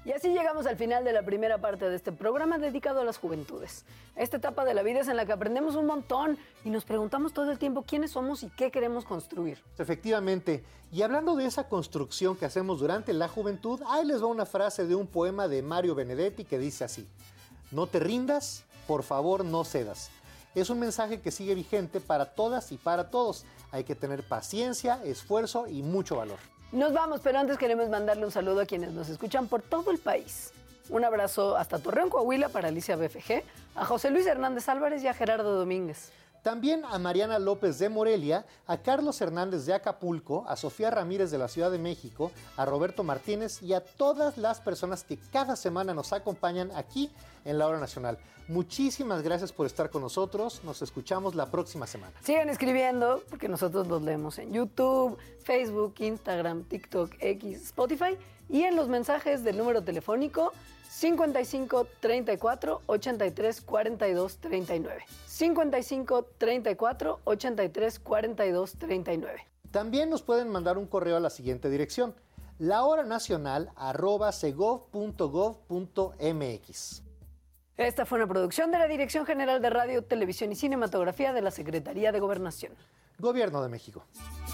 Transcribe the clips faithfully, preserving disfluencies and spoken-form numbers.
Y así llegamos al final de la primera parte de este programa dedicado a las juventudes. Esta etapa de la vida es en la que aprendemos un montón y nos preguntamos todo el tiempo quiénes somos y qué queremos construir. Efectivamente. Y hablando de esa construcción que hacemos durante la juventud, ahí les va una frase de un poema de Mario Benedetti que dice así: no te rindas, por favor no cedas. Es un mensaje que sigue vigente para todas y para todos. Hay que tener paciencia, esfuerzo y mucho valor. Nos vamos, pero antes queremos mandarle un saludo a quienes nos escuchan por todo el país. Un abrazo hasta Torreón, Coahuila, para Alicia B F G, a José Luis Hernández Álvarez y a Gerardo Domínguez. También a Mariana López de Morelia, a Carlos Hernández de Acapulco, a Sofía Ramírez de la Ciudad de México, a Roberto Martínez y a todas las personas que cada semana nos acompañan aquí en La Hora Nacional. Muchísimas gracias por estar con nosotros. Nos escuchamos la próxima semana. Sigan escribiendo, porque nosotros los leemos en YouTube, Facebook, Instagram, TikTok, X, Spotify y en los mensajes del número telefónico cincuenta y cinco, treinta y cuatro, ochenta y tres, cuarenta y dos, treinta y nueve. cincuenta y cinco, treinta y cuatro, ochenta y tres, cuarenta y dos, treinta y nueve. También nos pueden mandar un correo a la siguiente dirección: lahoranacional arroba segov punto gov punto mx. Esta fue una producción de la Dirección General de Radio, Televisión y Cinematografía de la Secretaría de Gobernación. Gobierno de México.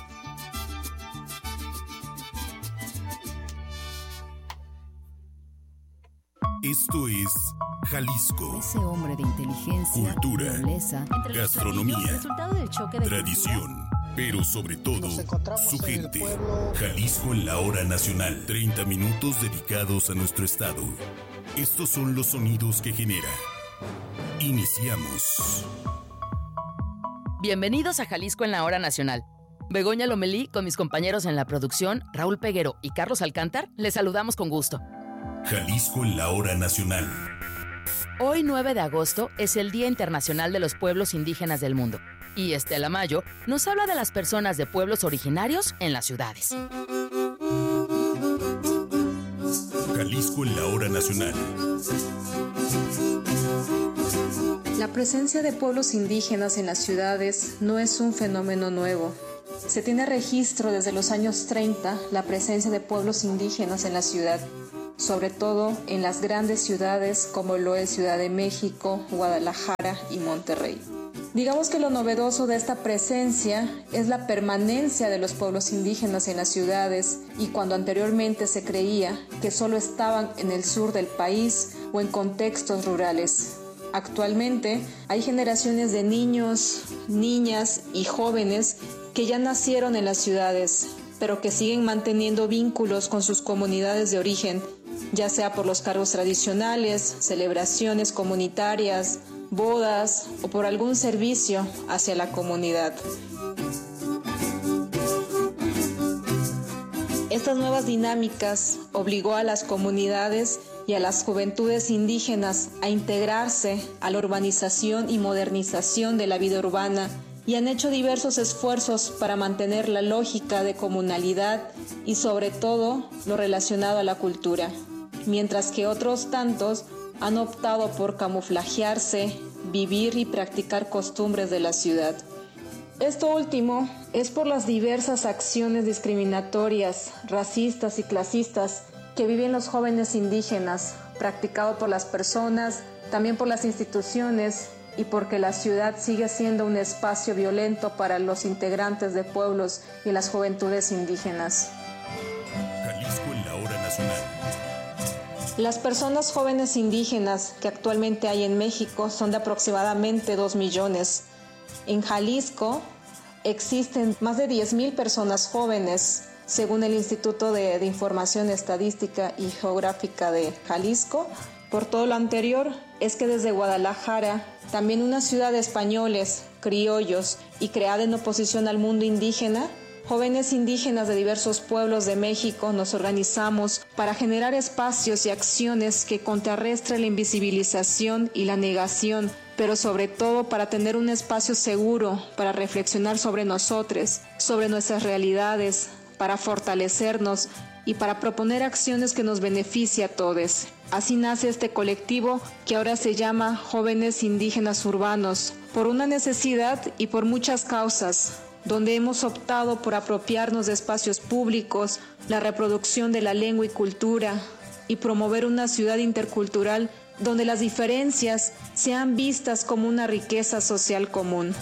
Esto es Jalisco. Ese hombre de inteligencia, cultura, nobleza, gastronomía, resultado del choque de tradición, pero sobre todo su gente. Jalisco en la Hora Nacional. treinta minutos dedicados a nuestro estado. Estos son los sonidos que genera. Iniciamos. Bienvenidos a Jalisco en la Hora Nacional. Begoña Lomelí, con mis compañeros en la producción, Raúl Peguero y Carlos Alcántar, les saludamos con gusto. Jalisco en la Hora Nacional. Hoy, nueve de agosto, es el Día Internacional de los Pueblos Indígenas del Mundo. Y Estela Mayo nos habla de las personas de pueblos originarios en las ciudades. Jalisco en la Hora Nacional. La presencia de pueblos indígenas en las ciudades no es un fenómeno nuevo. Se tiene registro desde los años treinta la presencia de pueblos indígenas en la ciudad, sobre todo en las grandes ciudades como lo es Ciudad de México, Guadalajara y Monterrey. Digamos que lo novedoso de esta presencia es la permanencia de los pueblos indígenas en las ciudades, y cuando anteriormente se creía que solo estaban en el sur del país o en contextos rurales. Actualmente hay generaciones de niños, niñas y jóvenes que ya nacieron en las ciudades, pero que siguen manteniendo vínculos con sus comunidades de origen, ya sea por los cargos tradicionales, celebraciones comunitarias, bodas o por algún servicio hacia la comunidad. Estas nuevas dinámicas obligó a las comunidades y a las juventudes indígenas a integrarse a la urbanización y modernización de la vida urbana, y han hecho diversos esfuerzos para mantener la lógica de comunalidad y sobre todo lo relacionado a la cultura, mientras que otros tantos han optado por camuflajearse, vivir y practicar costumbres de la ciudad. Esto último es por las diversas acciones discriminatorias, racistas y clasistas que viven los jóvenes indígenas, practicado por las personas, también por las instituciones, y porque la ciudad sigue siendo un espacio violento para los integrantes de pueblos y las juventudes indígenas. Jalisco en la Hora Nacional. Las personas jóvenes indígenas que actualmente hay en México son de aproximadamente dos millones. En Jalisco existen más de diez mil personas jóvenes, según el Instituto de, de Información Estadística y Geográfica de Jalisco. Por todo lo anterior, es que desde Guadalajara, también una ciudad de españoles, criollos y creada en oposición al mundo indígena, jóvenes indígenas de diversos pueblos de México nos organizamos para generar espacios y acciones que contrarresten la invisibilización y la negación, pero sobre todo para tener un espacio seguro para reflexionar sobre nosotros, sobre nuestras realidades, para fortalecernos y para proponer acciones que nos beneficien a todos. Así nace este colectivo que ahora se llama Jóvenes Indígenas Urbanos, por una necesidad y por muchas causas, donde hemos optado por apropiarnos de espacios públicos, la reproducción de la lengua y cultura, y promover una ciudad intercultural donde las diferencias sean vistas como una riqueza social común.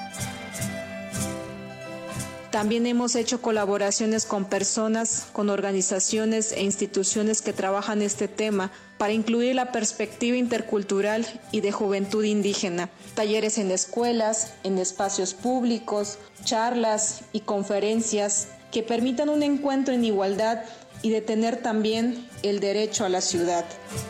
También hemos hecho colaboraciones con personas, con organizaciones e instituciones que trabajan este tema para incluir la perspectiva intercultural y de juventud indígena. Talleres en escuelas, en espacios públicos, charlas y conferencias que permitan un encuentro en igualdad y de tener también el derecho a la ciudad.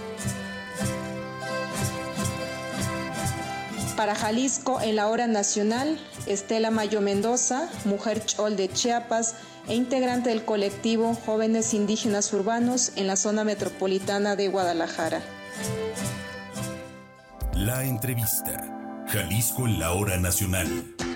Para Jalisco, en la hora nacional, Estela Mayo Mendoza, mujer chol de Chiapas e integrante del colectivo Jóvenes Indígenas Urbanos en la zona metropolitana de Guadalajara. La entrevista. Jalisco en la hora nacional.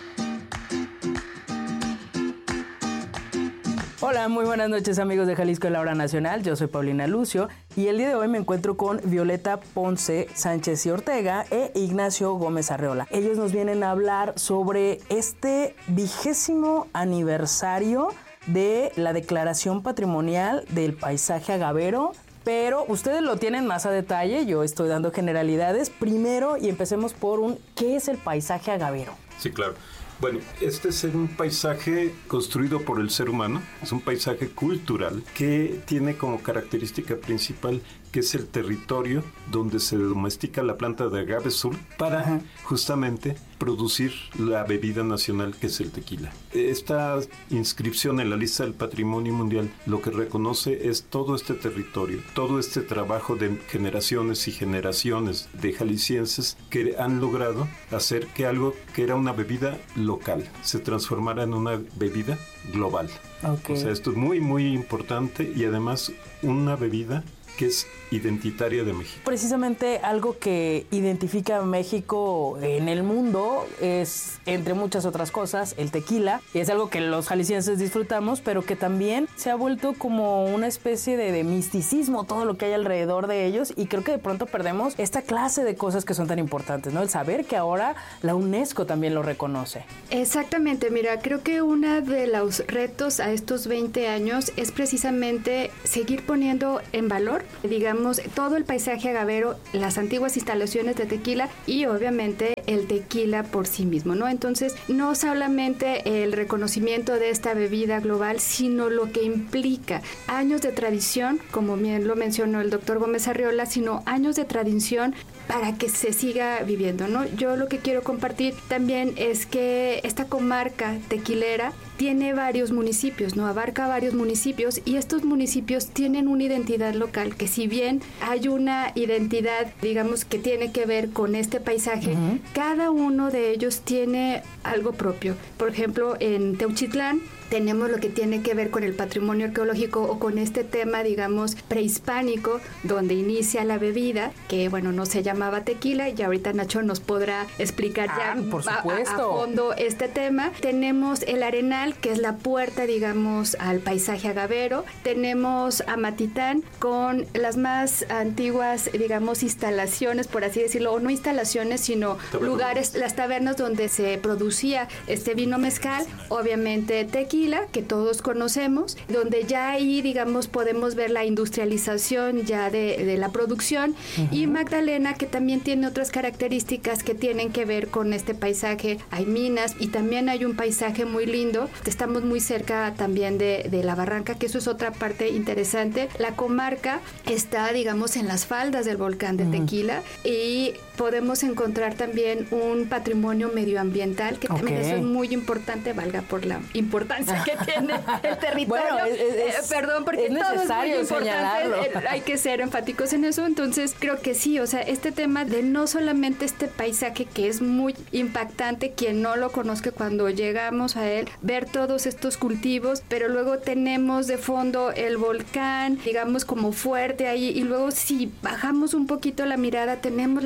Hola, muy buenas noches amigos de Jalisco en la hora nacional, yo soy Paulina Lucio y el día de hoy me encuentro con Violeta Ponce Sánchez y Ortega e Ignacio Gómez Arreola. Ellos nos vienen a hablar sobre este vigésimo aniversario de la Declaración Patrimonial del Paisaje Agavero, pero ustedes lo tienen más a detalle, yo estoy dando generalidades. Primero, y empecemos por un, ¿qué es el paisaje agavero? Sí, claro. Bueno, este es un paisaje construido por el ser humano, es un paisaje cultural que tiene como característica principal que es el territorio donde se domestica la planta de agave azul para Ajá. justamente producir la bebida nacional que es el tequila. Esta inscripción en la lista del Patrimonio Mundial lo que reconoce es todo este territorio, todo este trabajo de generaciones y generaciones de jaliscienses que han logrado hacer que algo que era una bebida local se transformara en una bebida global. Okay. O sea, esto es muy, muy importante y además una bebida que es identitaria de México. Precisamente algo que identifica a México en el mundo es, entre muchas otras cosas, el tequila. Y es algo que los jaliscienses disfrutamos, pero que también se ha vuelto como una especie de, de misticismo, todo lo que hay alrededor de ellos. Y creo que de pronto perdemos esta clase de cosas que son tan importantes, ¿no? El saber que ahora la UNESCO también lo reconoce. Exactamente, mira, creo que uno de los retos a estos veinte años es precisamente seguir poniendo en valor, digamos, todo el paisaje agavero, las antiguas instalaciones de tequila y obviamente el tequila por sí mismo, ¿no? Entonces, no solamente el reconocimiento de esta bebida global, sino lo que implica años de tradición, como bien lo mencionó el doctor Gómez Arreola, sino años de tradición para que se siga viviendo, ¿no? Yo lo que quiero compartir también es que esta comarca tequilera tiene varios municipios, ¿no? Abarca varios municipios y estos municipios tienen una identidad local que si bien hay una identidad, digamos, que tiene que ver con este paisaje, uh-huh. cada uno de ellos tiene algo propio. Por ejemplo, en Teuchitlán tenemos lo que tiene que ver con el patrimonio arqueológico o con este tema, digamos, prehispánico, donde inicia la bebida, que, bueno, no se llamaba tequila, y ahorita Nacho nos podrá explicar ah, ya por a, supuesto. a fondo este tema. Tenemos el Arenal, que es la puerta, digamos, al paisaje agavero. Tenemos Amatitán, con las más antiguas, digamos, instalaciones, por así decirlo, o no instalaciones, sino tabernas. lugares, las tabernas donde se producía este vino mezcal, obviamente tequila, que todos conocemos, donde ya ahí, digamos, podemos ver la industrialización ya de, de la producción, uh-huh. y Magdalena, que también tiene otras características que tienen que ver con este paisaje. Hay minas y también hay un paisaje muy lindo. Estamos muy cerca también de, de la barranca, que eso es otra parte interesante. La comarca está, digamos, en las faldas del volcán de uh-huh. Tequila y podemos encontrar también un patrimonio medioambiental, que también okay. eso es muy importante, valga por la importancia que tiene el territorio. Bueno, es, es, eh, perdón, porque es todo necesario es muy importante, eh, hay que ser enfáticos en eso. Entonces creo que sí, o sea, este tema de no solamente este paisaje que es muy impactante, quien no lo conozca cuando llegamos a él, ver todos estos cultivos, pero luego tenemos de fondo el volcán, digamos, como fuerte ahí, y luego si bajamos un poquito la mirada tenemos la barranca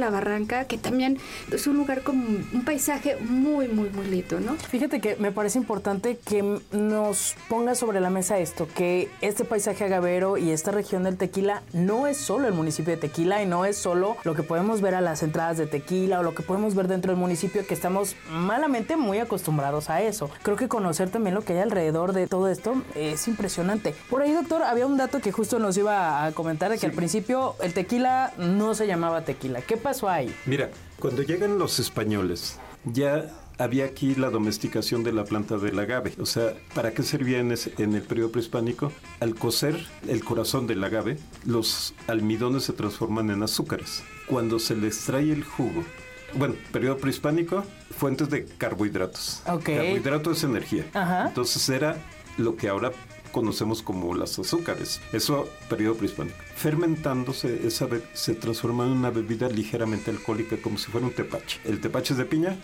Blanca, que también es un lugar como un paisaje muy, muy, muy lindo, ¿no? Fíjate que me parece importante que nos ponga sobre la mesa esto, que este paisaje agavero y esta región del Tequila no es solo el municipio de Tequila y no es solo lo que podemos ver a las entradas de Tequila o lo que podemos ver dentro del municipio, que estamos malamente muy acostumbrados a eso. Creo que conocer también lo que hay alrededor de todo esto es impresionante. Por ahí, doctor, había un dato que justo nos iba a comentar de que sí. Al principio el tequila no se llamaba tequila. ¿Qué pasó ahí? Mira, cuando llegan los españoles, ya había aquí la domesticación de la planta del agave. O sea, ¿para qué servía en, ese, en el periodo prehispánico? Al cocer el corazón del agave, los almidones se transforman en azúcares. Cuando se le extrae el jugo, bueno, periodo prehispánico, fuentes de carbohidratos. Okay. Carbohidrato es energía. Ajá. Entonces era lo que ahora conocemos como las azúcares. Eso, periodo prehispánico. Fermentándose, esa be- se transforma en una bebida ligeramente alcohólica, como si fuera un tepache. El tepache es de piña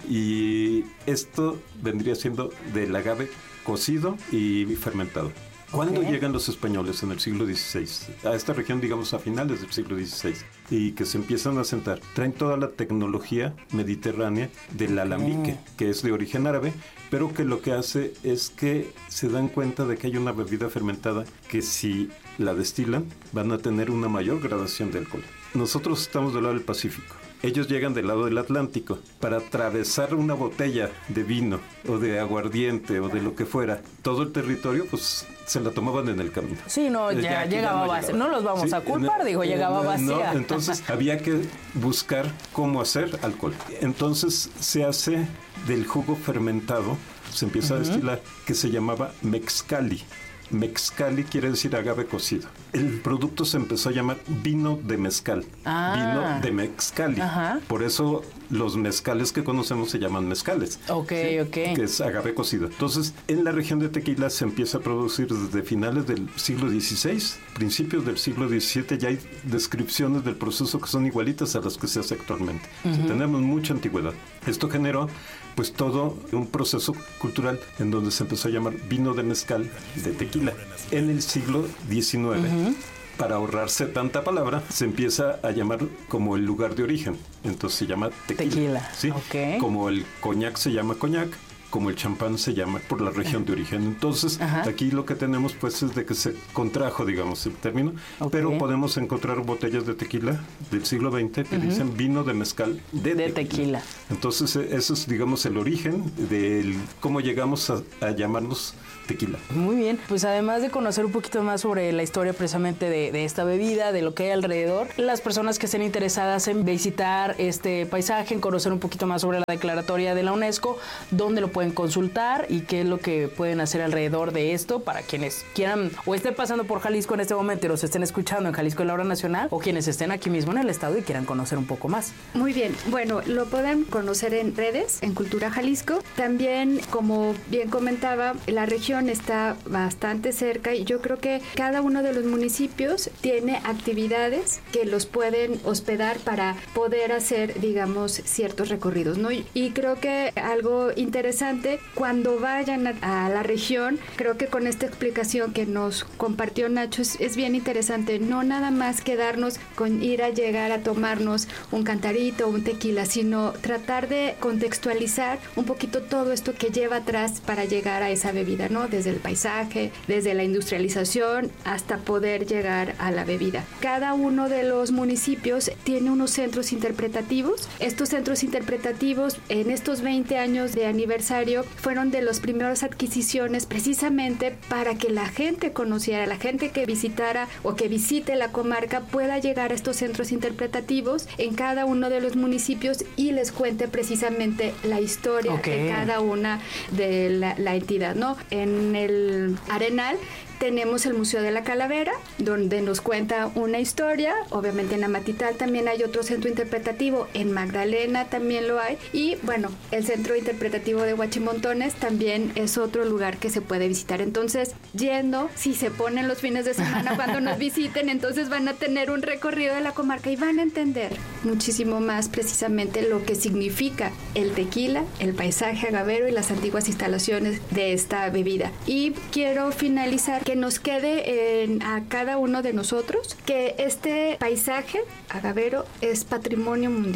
y esto vendría siendo del agave cocido y fermentado. ¿Cuándo okay. llegan los españoles en el siglo dieciséis? A esta región, digamos, a finales del siglo dieciséis, y que se empiezan a asentar. Traen toda la tecnología mediterránea del alambique, okay. que es de origen árabe, pero que lo que hace es que se dan cuenta de que hay una bebida fermentada que si la destilan van a tener una mayor gradación de alcohol. Nosotros estamos del lado del Pacífico. Ellos llegan del lado del Atlántico. Para atravesar una botella de vino o de aguardiente o de lo que fuera, todo el territorio, pues se la tomaban en el camino. Sí, no, ya, ya llegaba no vacía. No los vamos sí, a culpar, no, digo, llegaba vacía. No, entonces había que buscar cómo hacer alcohol. Entonces se hace del jugo fermentado, se empieza uh-huh. a destilar, que se llamaba mexcali. Mexcali quiere decir agave cocido. El producto se empezó a llamar vino de mezcal. Ah. Vino de mezcali. Ajá. Por eso los mezcales que conocemos se llaman mezcales. Ok, ¿sí? ok. Que es agave cocido. Entonces, en la región de Tequila se empieza a producir desde finales del siglo dieciséis, principios del siglo diecisiete, ya hay descripciones del proceso que son igualitas a las que se hace actualmente. Uh-huh. O sea, tenemos mucha antigüedad. Esto generó pues todo un proceso cultural en donde se empezó a llamar vino de mezcal de Tequila. En el siglo diecinueve, uh-huh. para ahorrarse tanta palabra, se empieza a llamar como el lugar de origen. Entonces se llama Tequila. Tequila. ¿Sí? Okay. Como el coñac se llama coñac, como el champán se llama por la región de origen. Entonces, ajá. aquí lo que tenemos pues es de que se contrajo, digamos, el término, okay. pero podemos encontrar botellas de tequila del siglo veinte que uh-huh. dicen vino de mezcal de, de tequila. tequila. Entonces, eso es, digamos, el origen de cómo llegamos a, a llamarnos tequila. Muy bien, pues además de conocer un poquito más sobre la historia precisamente de, de esta bebida, de lo que hay alrededor, las personas que estén interesadas en visitar este paisaje, en conocer un poquito más sobre la declaratoria de la UNESCO, ¿dónde lo pueden consultar y qué es lo que pueden hacer alrededor de esto para quienes quieran o estén pasando por Jalisco en este momento y los estén escuchando en Jalisco en la Hora Nacional, o quienes estén aquí mismo en el estado y quieran conocer un poco más? Muy bien, bueno, lo pueden conocer en redes, en Cultura Jalisco. También, como bien comentaba, la región está bastante cerca y yo creo que cada uno de los municipios tiene actividades que los pueden hospedar para poder hacer, digamos, ciertos recorridos, ¿no? Y, y creo que algo interesante, cuando vayan a, a la región, creo que con esta explicación que nos compartió Nacho es, es bien interesante, no nada más quedarnos con ir a llegar a tomarnos un cantarito o un tequila, sino tratar de contextualizar un poquito todo esto que lleva atrás para llegar a esa bebida, ¿no? Desde el paisaje, desde la industrialización hasta poder llegar a la bebida. Cada uno de los municipios tiene unos centros interpretativos. Estos centros interpretativos en estos veinte años de aniversario fueron de las primeras adquisiciones precisamente para que la gente conociera, la gente que visitara o que visite la comarca pueda llegar a estos centros interpretativos en cada uno de los municipios y les cuente precisamente la historia okay. de cada una de la, la entidad, ¿no? En el Arenal tenemos el Museo de la Calavera, donde nos cuenta una historia. Obviamente en Amatital también hay otro centro interpretativo, en Magdalena también lo hay. Y bueno, el Centro Interpretativo de Huachimontones también es otro lugar que se puede visitar. Entonces, yendo, si se ponen los fines de semana cuando nos visiten, entonces van a tener un recorrido de la comarca y van a entender muchísimo más precisamente lo que significa el tequila, el paisaje agavero y las antiguas instalaciones de esta bebida. Y quiero finalizar que nos quede en, a cada uno de nosotros que este paisaje agavero es patrimonio mundial.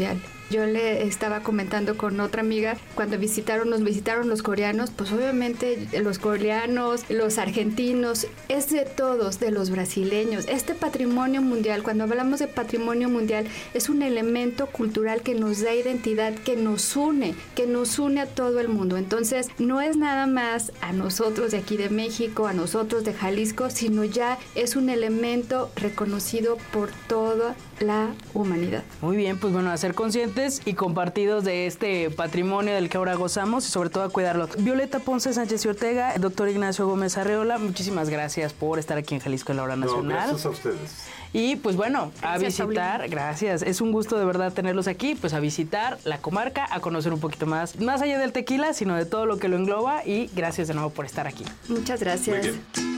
Yo le estaba comentando con otra amiga, cuando visitaron, nos visitaron los coreanos, pues obviamente los coreanos, los argentinos, es de todos, de los brasileños. Este patrimonio mundial, cuando hablamos de patrimonio mundial, es un elemento cultural que nos da identidad, que nos une, que nos une a todo el mundo. Entonces, no es nada más a nosotros de aquí de México, a nosotros de Jalisco, sino ya es un elemento reconocido por toda la humanidad. Muy bien, pues bueno, a ser conscientes y compartidos de este patrimonio del que ahora gozamos y sobre todo a cuidarlo. Violeta Ponce Sánchez y Ortega, doctor Ignacio Gómez Arreola, muchísimas gracias por estar aquí en Jalisco en la Hora Nacional. No, gracias a ustedes. Y pues bueno, gracias, a visitar, Paulina. Gracias, es un gusto de verdad tenerlos aquí, pues a visitar la comarca, a conocer un poquito más, más allá del tequila, sino de todo lo que lo engloba, y gracias de nuevo por estar aquí. Muchas gracias. Muy bien.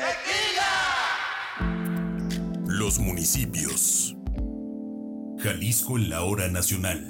Los municipios. Jalisco en la Hora Nacional.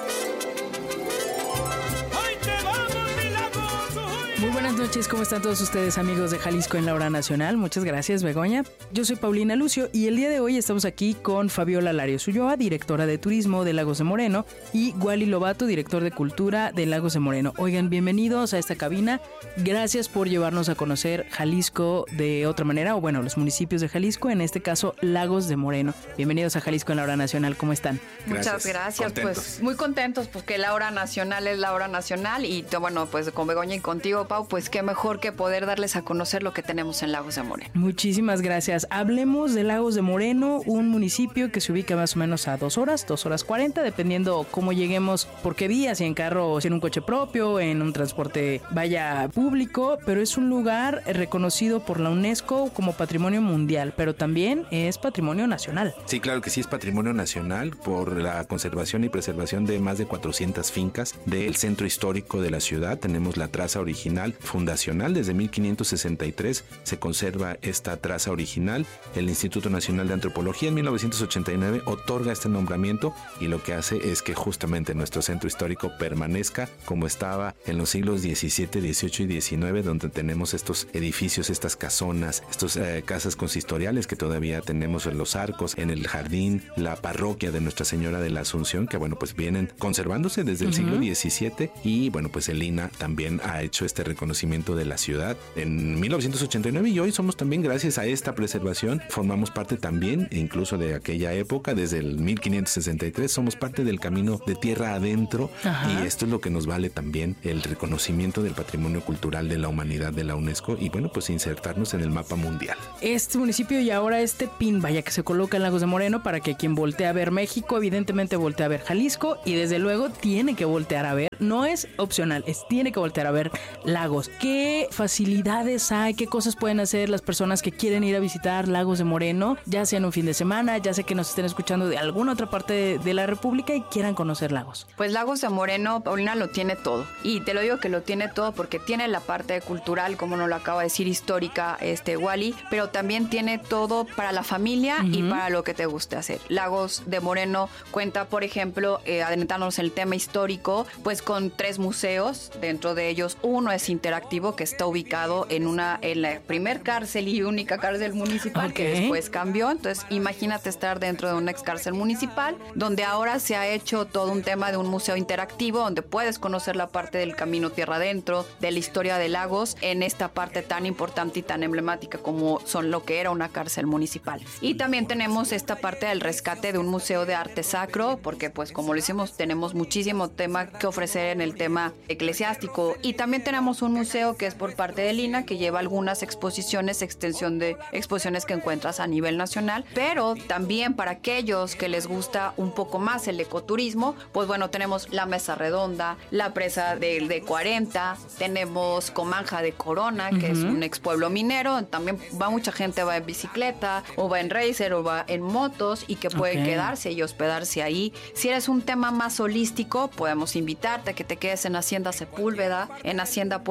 Muy buenas noches, ¿cómo están todos ustedes, amigos de Jalisco en la Hora Nacional? Muchas gracias, Begoña. Yo soy Paulina Lucio y el día de hoy estamos aquí con Fabiola Larios Ulloa, directora de Turismo de Lagos de Moreno, y Wally Lobato, director de Cultura de Lagos de Moreno. Oigan, bienvenidos a esta cabina. Gracias por llevarnos a conocer Jalisco de otra manera, o bueno, los municipios de Jalisco, en este caso Lagos de Moreno. Bienvenidos a Jalisco en la Hora Nacional, ¿cómo están? Muchas gracias, contentos. Pues muy contentos porque la Hora Nacional es la Hora Nacional y bueno, pues con Begoña y contigo, Pau, pues qué mejor que poder darles a conocer lo que tenemos en Lagos de Moreno. Muchísimas gracias. Hablemos de Lagos de Moreno, un municipio que se ubica más o menos a dos horas, dos horas cuarenta, dependiendo cómo lleguemos, por qué vía, si en carro, si en un coche propio, en un transporte vaya público, pero es un lugar reconocido por la UNESCO como Patrimonio Mundial, pero también es Patrimonio Nacional. Sí, claro que sí, es Patrimonio Nacional por la conservación y preservación de más de cuatrocientas fincas del centro histórico de la ciudad. Tenemos la traza original fundacional, desde mil quinientos sesenta y tres se conserva esta traza original. El Instituto Nacional de Antropología en mil novecientos ochenta y nueve otorga este nombramiento y lo que hace es que justamente nuestro centro histórico permanezca como estaba en los siglos diecisiete, dieciocho y diecinueve, donde tenemos estos edificios, estas casonas, estas eh, casas consistoriales que todavía tenemos en los arcos, en el jardín, la parroquia de Nuestra Señora de la Asunción, que bueno, pues vienen conservándose desde el uh-huh. siglo diecisiete, y bueno, pues el I N A también ha hecho este reconocimiento de la ciudad en mil novecientos ochenta y nueve, y hoy somos también, gracias a esta preservación, formamos parte también incluso de aquella época, desde el mil quinientos sesenta y tres somos parte del camino de tierra adentro. Ajá. Y esto es lo que nos vale también el reconocimiento del patrimonio cultural de la humanidad de la UNESCO y bueno, pues insertarnos en el mapa mundial. Este municipio y ahora este pin, vaya, que se coloca en Lagos de Moreno para que quien voltee a ver México, evidentemente voltee a ver Jalisco, y desde luego tiene que voltear a ver, no es opcional, es tiene que voltear a ver Lagos. ¿Qué facilidades hay? ¿Qué cosas pueden hacer las personas que quieren ir a visitar Lagos de Moreno? Ya sea en un fin de semana, ya sea que nos estén escuchando de alguna otra parte de, de la República y quieran conocer Lagos. Pues Lagos de Moreno, Paulina, lo tiene todo. Y te lo digo que lo tiene todo porque tiene la parte cultural, como nos lo acaba de decir, histórica, este Wally, pero también tiene todo para la familia uh-huh. y para lo que te guste hacer. Lagos de Moreno cuenta, por ejemplo, eh, adentrándonos en el tema histórico, pues con tres museos. Dentro de ellos, uno es interactivo, que está ubicado en una en la primer cárcel y única cárcel municipal, okay. que después cambió. Entonces, imagínate estar dentro de una ex cárcel municipal, donde ahora se ha hecho todo un tema de un museo interactivo, donde puedes conocer la parte del camino tierra adentro, de la historia de Lagos, en esta parte tan importante y tan emblemática como son lo que era una cárcel municipal. Y también tenemos esta parte del rescate de un museo de arte sacro, porque pues como lo hicimos, tenemos muchísimo tema que ofrecer en el tema eclesiástico. Y también tenemos un museo que es por parte del I N A, que lleva algunas exposiciones, extensión de exposiciones que encuentras a nivel nacional, pero también para aquellos que les gusta un poco más el ecoturismo, pues bueno, tenemos la Mesa Redonda, la presa de, de cuarenta, tenemos Comanja de Corona, que uh-huh. es un ex pueblo minero, también va mucha gente, va en bicicleta, o va en racer, o va en motos, y que puede okay. quedarse y hospedarse ahí. Si eres un tema más holístico, podemos invitarte a que te quedes en Hacienda Sepúlveda, en Hacienda Puerto del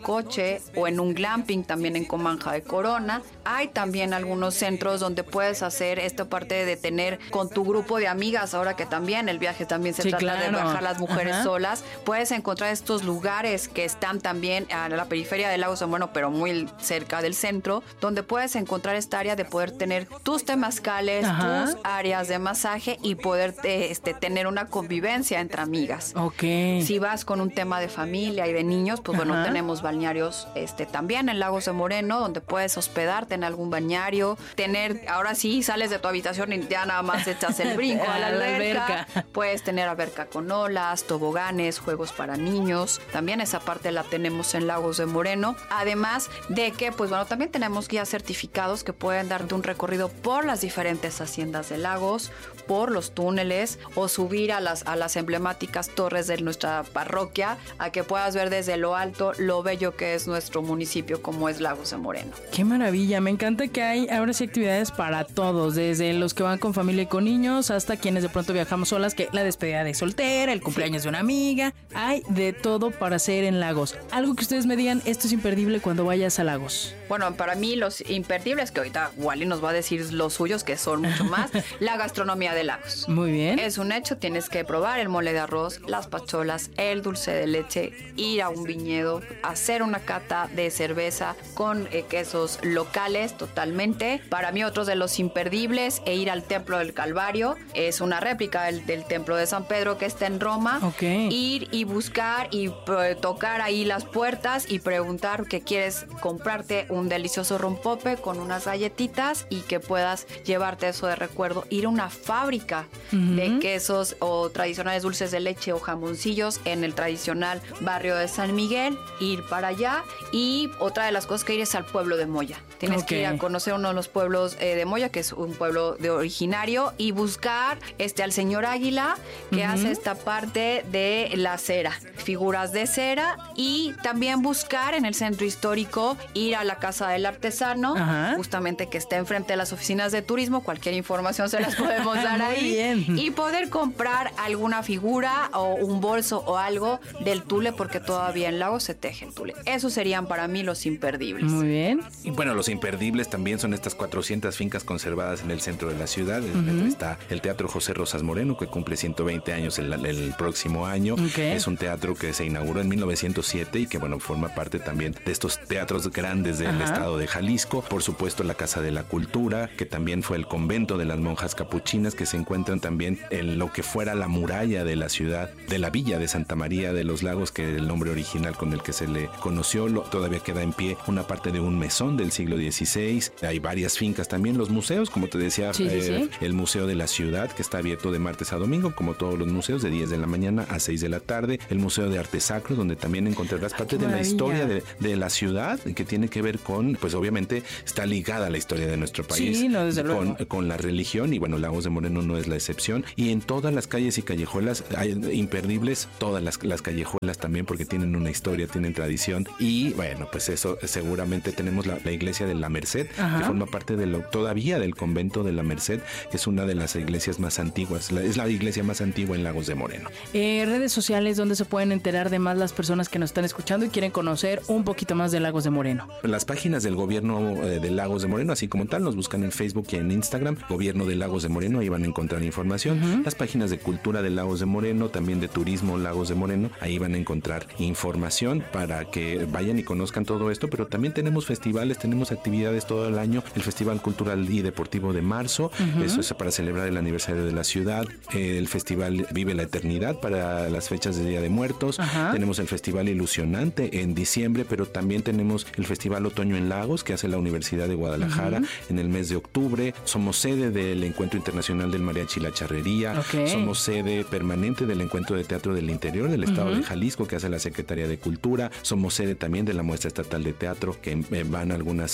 coche o en un glamping también en Comanja de Corona. Hay también algunos centros donde puedes hacer esta parte de tener con tu grupo de amigas, ahora que también el viaje también se sí, trata claro. de viajar las mujeres Ajá. solas. Puedes encontrar estos lugares que están también a la periferia de Lagos de Moreno, pero muy cerca del centro, donde puedes encontrar esta área de poder tener tus temazcales, Ajá. tus áreas de masaje y poder este, tener una convivencia entre amigas. Okay. Si vas con un tema de familia y de niños, pues Ajá. bueno, tenemos balnearios este, también en Lagos de Moreno, donde puedes hospedarte en algún bañario, tener, ahora sí sales de tu habitación y ya nada más echas el brinco a la alberca. la alberca. Puedes tener alberca con olas, toboganes, juegos para niños. También esa parte la tenemos en Lagos de Moreno. Además de que, pues bueno, también tenemos guías certificados que pueden darte un recorrido por las diferentes haciendas de Lagos, por los túneles o subir a las, a las emblemáticas torres de nuestra parroquia, a que puedas ver desde lo alto lo bello que es nuestro municipio como es Lagos de Moreno. ¡Qué maravilla! Me encanta que hay ahora sí actividades para todos, desde los que van con familia y con niños hasta quienes de pronto viajamos solas, que la despedida de soltera, el cumpleaños sí. de una amiga, hay de todo para hacer en Lagos. Algo que ustedes me digan, esto es imperdible cuando vayas a Lagos. Bueno, para mí los imperdibles, que ahorita Wally nos va a decir los suyos, que son mucho más, la gastronomía de Lagos. Muy bien. Es un hecho, tienes que probar el mole de arroz, las pacholas, el dulce de leche, ir a un viñedo, hacer una cata de cerveza con eh, quesos locales totalmente. Para mí otros de los imperdibles, e ir al Templo del Calvario, es una réplica del, del Templo de San Pedro que está en Roma. Okay. Ir y buscar y eh, tocar ahí las puertas y preguntar que quieres comprarte un delicioso rompope con unas galletitas y que puedas llevarte eso de recuerdo. Ir a una fábrica uh-huh. de quesos o tradicionales dulces de leche o jamoncillos en el tradicional barrio de San Miguel, ir para allá. Y otra de las cosas que ir es al pueblo de Moya. Tienes okay. que ir a conocer uno de los pueblos eh, de Moya, que es un pueblo de originario, y buscar este al señor Águila, que uh-huh. hace esta parte de la cera, figuras de cera, y también buscar en el centro histórico, ir a la Casa del Artesano, uh-huh. justamente que está enfrente de las oficinas de turismo. Cualquier información se las podemos dar ahí. Bien. Y poder comprar alguna figura o un bolso o algo del tule, porque todavía en Lagos se teje el tule. Esos serían para mí los imperdibles. Muy bien. Y bueno, los imperdibles también son estas cuatrocientas fincas conservadas en el centro de la ciudad. Uh-huh. Está el Teatro José Rosas Moreno, que cumple ciento veinte años el, el próximo año. Okay. Es un teatro que se inauguró en mil novecientos siete y que, bueno, forma parte también de estos teatros grandes del Ajá. estado de Jalisco. Por supuesto, la Casa de la Cultura, que también fue el convento de las monjas capuchinas, que se encuentran también en lo que fuera la muralla de la ciudad, de la villa de Santa María de los Lagos, que es el nombre original con el que se le conoció. Lo, todavía queda en pie una parte de un mesón del siglo dieciséis. Hay varias fincas también. Los museos, como te decía, sí, sí, eh, sí. el Museo de la Ciudad, que está abierto de martes a domingo, como todos los museos, de diez de la mañana a seis de la tarde. El Museo de Arte Sacro, donde también encontrarás parte de la historia de, de la ciudad, que tiene que ver con, pues obviamente está ligada a la historia de nuestro país, sí, no, desde con, luego. con la religión, y bueno, Lagos de Moreno no es la excepción. Y en todas las calles y callejuelas hay imperdibles, todas las, las callejuelas también, porque tienen una historia, tienen tradición. Y bueno, pues eso seguramente tenemos la, la iglesia de la Merced, Ajá. que forma parte de lo, todavía del convento de la Merced, que es una de las iglesias más antiguas, la, es la iglesia más antigua en Lagos de Moreno. Eh, redes sociales donde se pueden enterar de más las personas que nos están escuchando y quieren conocer un poquito más de Lagos de Moreno. Las páginas del gobierno eh, de Lagos de Moreno, así como tal, nos buscan en Facebook y en Instagram, Gobierno de Lagos de Moreno, ahí van a encontrar información. Uh-huh. Las páginas de Cultura de Lagos de Moreno, también de Turismo Lagos de Moreno, ahí van a encontrar información para que vayan y conozcan todo esto. Pero también tenemos festivales, tenemos actividades todo el año. El Festival Cultural y Deportivo de marzo, uh-huh. eso es para celebrar el aniversario de la ciudad. El Festival Vive la Eternidad para las fechas de Día de Muertos. Uh-huh. Tenemos el Festival Ilusionante en diciembre, pero también tenemos el Festival Otoño en Lagos, que hace la Universidad de Guadalajara uh-huh. en el mes de octubre. Somos sede del Encuentro Internacional del Mariachi y la Charrería. Okay. Somos sede permanente del Encuentro de Teatro del Interior del Estado uh-huh. de Jalisco, que hace la Secretaría de Cultura. Somos sede también de la Muestra Estatal de Teatro, que van algunas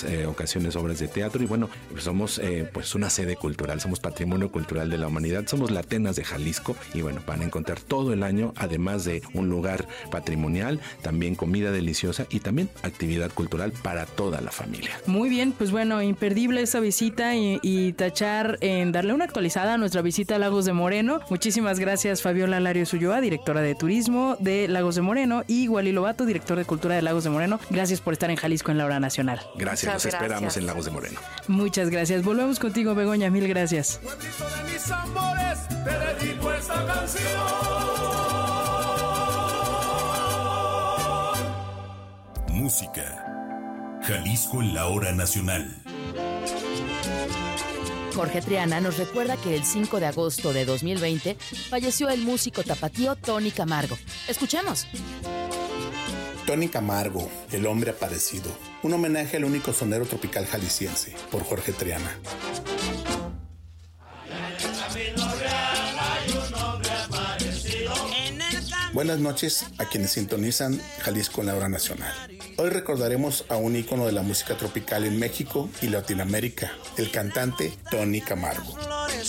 eh, ocasiones obras de teatro y bueno, pues somos eh, pues una sede cultural, somos patrimonio cultural de la humanidad, somos la Atenas de Jalisco y bueno, van a encontrar todo el año, además de un lugar patrimonial, también comida deliciosa y también actividad cultural para toda la familia. Muy bien, pues bueno, imperdible esa visita y, y tachar en darle una actualizada a nuestra visita a Lagos de Moreno. Muchísimas gracias, Fabiola Larios Ulloa, directora de Turismo de Lagos de Moreno, y Wally Lobato, director de Cultura de Lagos de Moreno. Gracias por estar en Jalisco en la Hora Nacional. Gracias, Muchas los gracias. Esperamos en Lagos de Moreno. Muchas gracias. Volvemos contigo, Begoña, mil gracias. De mis amores, te dedico esta canción. Música. Jalisco en la Hora Nacional. Jorge Triana nos recuerda que el cinco de agosto de dos mil veinte falleció el músico tapatío Tony Camargo. Escuchemos. Tony Camargo, el hombre aparecido. Un homenaje al único sonero tropical jalisciense, por Jorge Triana. Buenas noches a quienes sintonizan Jalisco en la Hora Nacional. Hoy recordaremos a un ícono de la música tropical en México y Latinoamérica, el cantante Tony Camargo.